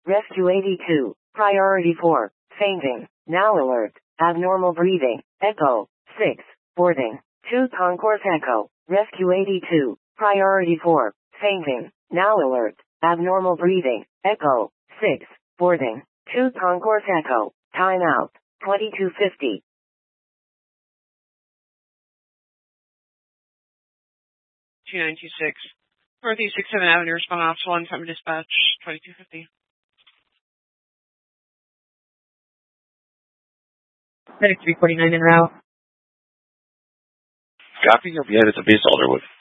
Rescue 82. Priority 4. Fainting. Now alert. Abnormal breathing. Echo. 6. Boarding. 2 Concourse Echo. Rescue 82. Priority 4. Fainting. Now alert. Abnormal breathing. Echo. 6. Boarding. 2 Concourse Echo. Time out. 2250. Northeast 67 Avenue, respond officer 1 from dispatch 2250. 349 en route. Copy. You'll be headed to base Alderwood.